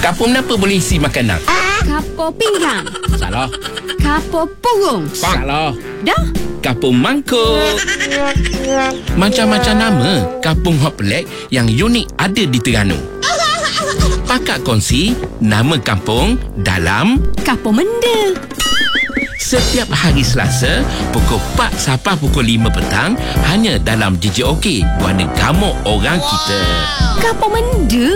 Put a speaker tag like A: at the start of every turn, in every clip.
A: Kapur apa boleh isi makanan?
B: Kapur pinggang.
A: Salah.
B: Kapur purung.
A: Salah.
B: Dah.
A: Kapur mangkuk. Macam-macam nama kampung hot pelik yang unik ada di Terengganu. Pakak kongsi nama kampung dalam
B: Kapur Menda.
A: setiap hari Selasa pukul 4 sampai pukul 5 petang hanya dalam DJ OK Warna Gamuk Orang Kita.
B: Kapur Menda.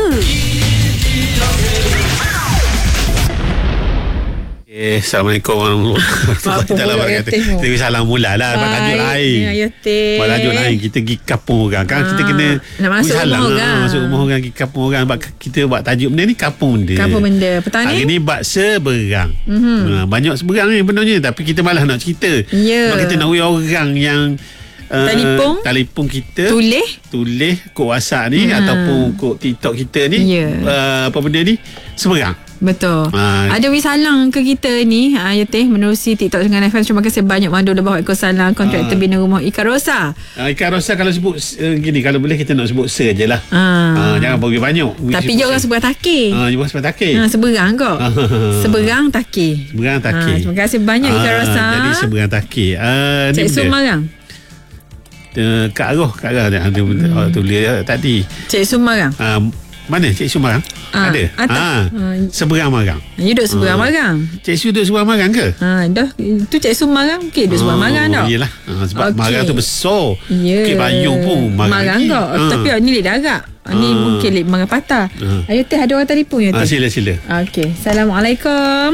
C: Assalamualaikum warahmatullahi wabarakatuh. Kita salam mula lah. Buat tajuk lain. Buat tajuk lain. Kita pergi kapung orang. Kan kita kena
B: nak masuk rumah orang.
C: Masuk rumah orang, pergi kapung orang. Kita buat tajuk benda ni kapung benda.
B: Kapur Menda. Petang
C: Hari ni bab seberang. Banyak seberang ni benarnya. Tapi kita malas nak cerita.
B: Ya.
C: Sebab kita nak uri orang yang telefon kita, tulis kod WhatsApp ni ataupun kod TikTok kita ni. Apa benda ni seberang.
B: Betul. Ada wisalang ke kita ni, ya teh, menerusi TikTok dengan FM. Terima kasih banyak Mandu Lebah Ekosalang, kontraktor bina rumah Ika Rosa.
C: Ika Rosa kalau sebut gini, kalau boleh kita nak sebut se je lah. Jangan bagi banyak.
B: Tapi dia orang seberang takir.
C: Dia orang seberang takir.
B: Seberang kok. Seberang takir.
C: Seberang takir.
B: Terima kasih banyak Ika Rosa.
C: Jadi seberang takir.
B: Cik Sumarang.
C: Kak Aroh dia tulis tadi.
B: Cik Sumarang.
C: Mana Cik Su Marang? Ada? Seberang Marang.
B: You duduk seberang Marang.
C: Cik Su duduk seberang Marang ke?
B: Dah. Itu Cik Su Marang. Okey, duduk seberang Marang dah.
C: Yelah. Sebab Marang tu besar.
B: Bukit
C: Bayung pun Marang
B: kau. Tapi ni lek darat. Ni mungkin lek Marang Patah. Ayo teh, ada orang telefon ya teh.
C: Sila.
B: Okey. Assalamualaikum.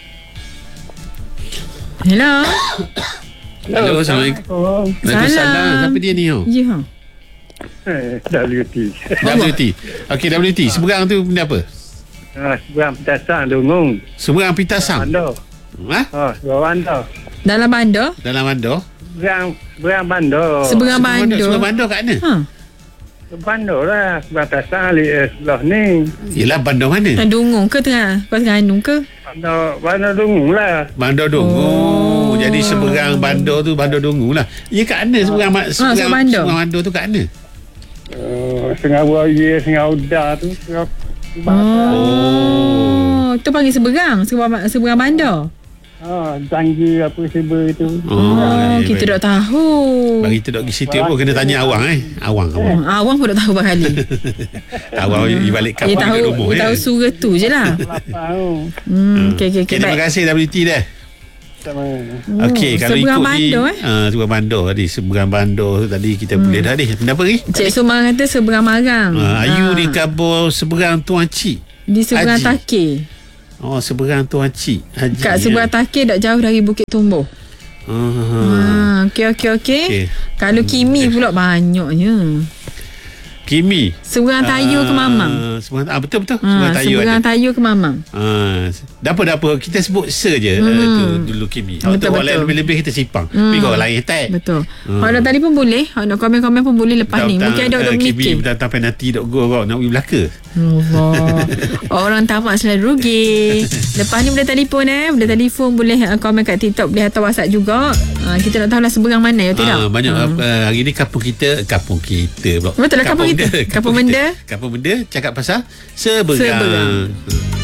B: Hello.
C: Hello, Assalamualaikum. Waalaikumsalam. Siapa dia ni?
B: Ya.
D: WT.
C: Okey, WT. Seberang tu benda apa?
D: Seberang Pitasang Dungung.
C: Seberang Pitasang.
D: Bandar. Seberang Bandar.
B: Dalam bandar?
C: Dalam bandar.
D: Seberang Bandar.
B: Seberang bandar.
C: Seberang bandar kat mana?
D: Bandar lah. Seberang Pitasang sebelah ni.
C: Yelah, bandar mana?
B: Dungung ke tengah? Kau Terengganu ke?
D: Bandar Dungung lah.
C: Bandar Dungung. Jadi seberang bandar tu Bandar Dungung lah. Ya kat mana seberang bandar tu kat mana?
D: Setengah Buaya, Setengah Uda tu.
B: Tu panggil seberang bandar.
D: Tangga apa seber tu.
B: Kita tak tahu.
C: Bagi kita dok pergi situ pun kena tanya Awang Awang
B: Awang pun tak tahu bakali.
C: Awang balik kapal dekat rumah.
B: Dia tahu surah tu je lah. Okey.
C: Terima kasih WT dah. Okey, kalau ikut ni seberang bandar tadi, seberang bandar tadi kita boleh dah ni. Kenapa ni?
B: Cik Sumang kata seberang Marang.
C: Ayu di kabur seberang Tuan Cik.
B: Di seberang Takir.
C: Seberang Tuan Cik Haji.
B: Kat seberang Takir tak jauh dari Bukit Tumbuh. Okey. Kalau Kimi pula banyaknya.
C: Kimi
B: seberang Tayu ke Mamang.
C: Betul seberang
B: Tayu ke Mamang.
C: Dapa kita sebut se je tu dulu Kimi. Betul. Lebih-lebih kita simpang. Tapi kau lain attack.
B: Betul. Kalau nak tadi pun boleh, nak komen-komen pun boleh lepas ni. Mungkin ada orang mikir
C: Kimi datang penalti dok go kau nak pergi belaka.
B: Orang tamak selalu rugi. Lepas ni boleh telefon boleh telefon, boleh komen kat TikTok, boleh hantar WhatsApp juga. Kita nak tahu lah seberang mana ya tidak.
C: Banyak hari ni kampung kita pula.
B: Betul lah, kampung kita. Kapur Menda
C: cakap pasal seberang.